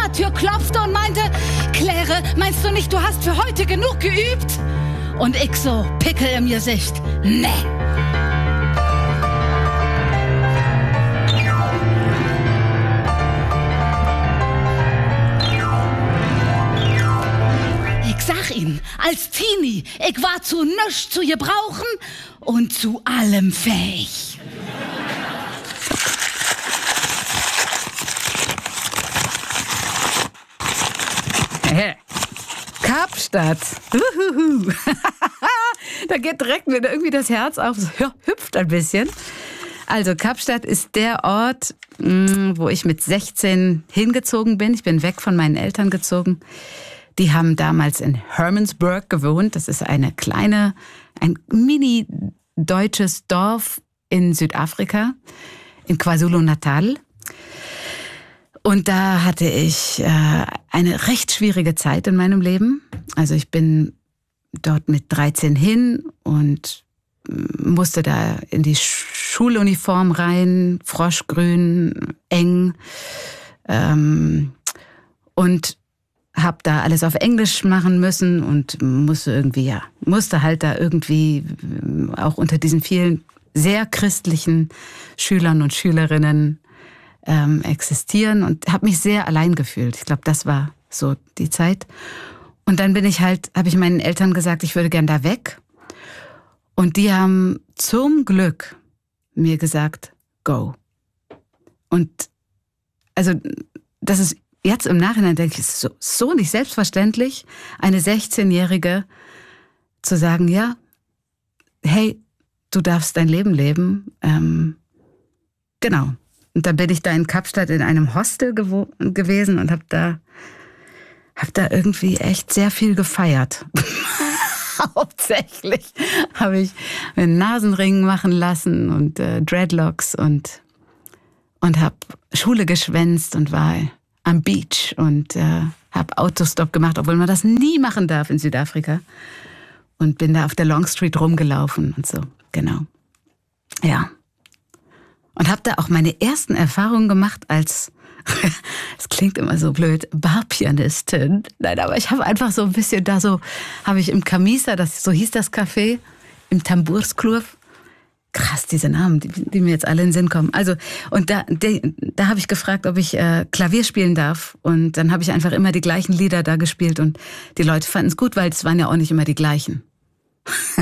Zimmertür klopfte und meinte, Claire, meinst du nicht, du hast für heute genug geübt? Und ich so, Pickel im Gesicht, nee. Ich sag Ihnen, als Teenie, ich war zu nichts zu gebrauchen und zu allem fähig. Kapstadt. Uhuhu. Da geht direkt wieder irgendwie das Herz auf, hüpft ein bisschen. Also Kapstadt ist der Ort, wo ich mit 16 hingezogen bin. Ich bin weg von meinen Eltern gezogen. Die haben damals in Hermannsburg gewohnt. Das ist ein mini-deutsches Dorf in Südafrika, in KwaZulu-Natal. Und da hatte ich eine recht schwierige Zeit in meinem Leben. Also ich bin dort mit 13 hin und musste da in die Schuluniform rein, froschgrün, eng, und habe da alles auf Englisch machen müssen und musste halt da irgendwie auch unter diesen vielen sehr christlichen Schülern und Schülerinnen existieren und habe mich sehr allein gefühlt. Ich glaube, das war so die Zeit. Und dann habe ich meinen Eltern gesagt, ich würde gern da weg. Und die haben zum Glück mir gesagt, go. Und also das ist jetzt im Nachhinein, denke ich, so nicht selbstverständlich, eine 16-Jährige zu sagen, ja, hey, du darfst dein Leben leben. Genau. Und dann bin ich da in Kapstadt in einem Hostel gewesen und hab da irgendwie echt sehr viel gefeiert. Hauptsächlich habe ich einen Nasenring machen lassen und Dreadlocks und habe Schule geschwänzt und war am Beach und habe Autostop gemacht, obwohl man das nie machen darf in Südafrika. Und bin da auf der Long Street rumgelaufen und so, genau. Ja. Und habe da auch meine ersten Erfahrungen gemacht als, es klingt immer so blöd, Barpianistin. Nein, aber ich habe einfach so ein bisschen habe ich im Camisa, so hieß das Café, im Tambursklub. Krass, diese Namen, die mir jetzt alle in den Sinn kommen. Also, und da habe ich gefragt, ob ich Klavier spielen darf. Und dann habe ich einfach immer die gleichen Lieder da gespielt und die Leute fanden es gut, weil es waren ja auch nicht immer die gleichen.